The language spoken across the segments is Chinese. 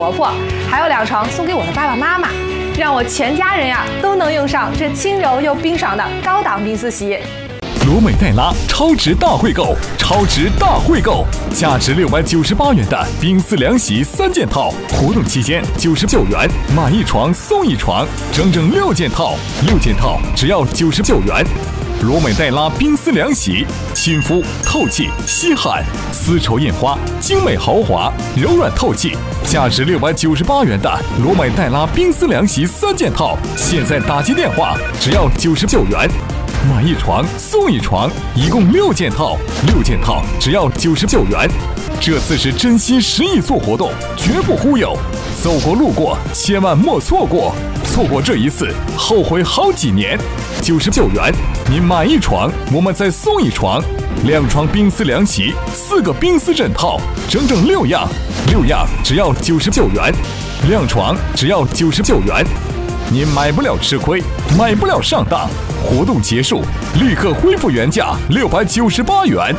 婆婆，还有2床送给我的爸爸妈妈，让我全家人呀都能用上这轻柔又冰爽的高档冰丝洗。 罗美黛拉超值大惠购，超值大惠购，价值698元的冰丝凉席3件套，活动期间99元，买1床送1床，整整6件套，6件套只要99元。罗美黛拉冰丝凉席，亲肤透气吸汗，丝绸印花，精美豪华，柔软透气，价值698元的罗美黛拉冰丝凉席3件套，现在打击电话只要99元。买1床送1床，一共6件套，6件套只要99元。这次是真心实意做活动，绝不忽悠，走过路过千万莫错过，错过这一次后悔好几年。99元，您买1床，我们再送1床，2床冰丝凉席，4个冰丝枕套，整整6样，6样只要99元，2床只要99元。您买不了吃亏，买不了上当。活动结束，立刻恢复原价698元。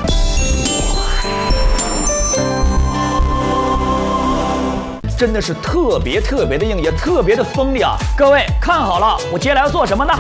真的是特别的硬，也特别的锋利啊！各位看好了，我接下来要做什么呢？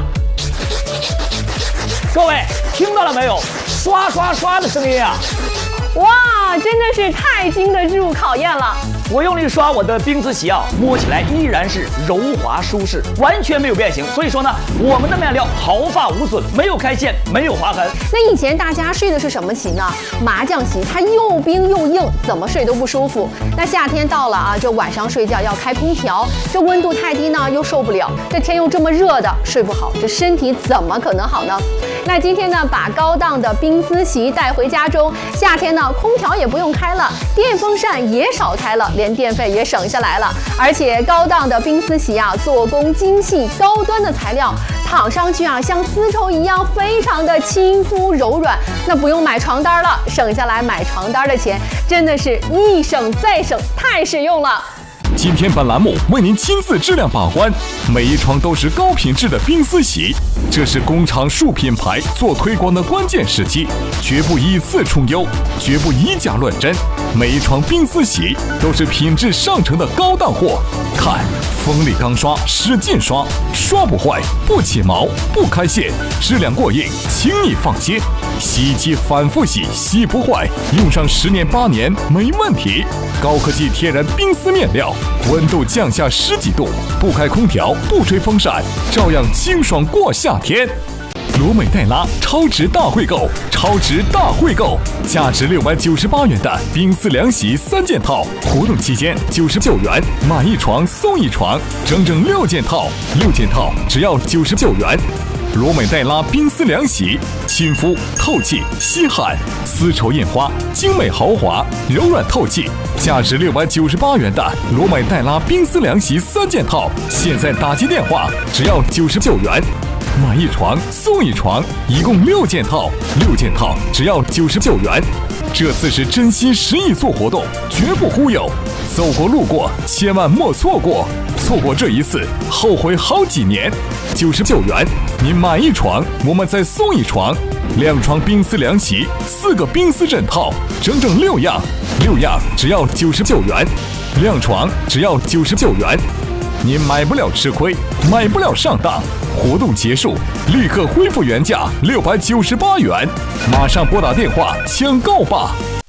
各位听到了没有？刷刷刷的声音啊！ 哇，真的是太经得住考验了。 我用力刷我的冰丝席啊，摸起来依然是柔滑舒适，完全没有变形。所以说呢，我们的面料毫发无损，没有开线，没有划痕。 那以前大家睡的是什么席呢？麻将席，它又冰又硬，怎么睡都不舒服。那夏天到了啊，这晚上睡觉要开空调，这温度太低呢又受不了，这天又这么热的，睡不好，这身体怎么可能好呢？那今天呢，把高档的冰丝席带回家中，夏天呢空调也不用开了，电风扇也少开了，连电费也省下来了。而且高档的冰丝席啊，做工精细，高端的材料，躺上去啊像丝绸一样，非常的亲肤柔软。那不用买床单了，省下来买床单的钱，真的是一省再省，太实用了。 今天本栏目为您亲自质量把关，每1床都是高品质的冰丝席，这是工厂树品牌做推广的关键时期，绝不以次充优，绝不以假乱真。每1床冰丝席都是品质上乘的高档货，看锋利钢刷，使劲刷，刷不坏，不起毛，不开线，质量过硬，请你放心。洗衣机反复洗，洗不坏，用上10年8年没问题。高科技天然冰丝面料，温度降下10几度，不开空调，不吹风扇，照样清爽过夏天。罗美黛拉超值大惠购，超值大惠购，价值698元的冰丝凉席3件套，活动期间99元，买1床送1床，整整6件套，6件套只要99元。罗美黛拉冰丝凉席，亲肤透气吸汗，丝绸印花，精美豪华，柔软透气，价值698元的罗美黛拉冰丝凉席3件套，现在打击电话只要99元。买1床送1床，一共6件套，6件套只要99元。这次是真心实意做活动，绝不忽悠，走过路过千万莫错过，错过这一次后悔好几年。99元，您买1床，我们再送1床，2床冰丝凉席，4个冰丝枕套，整整6样，6样只要99元，2床只要99元。您买不了吃亏，买不了上当。活动结束，立刻恢复原价698元，马上拨打电话抢购吧。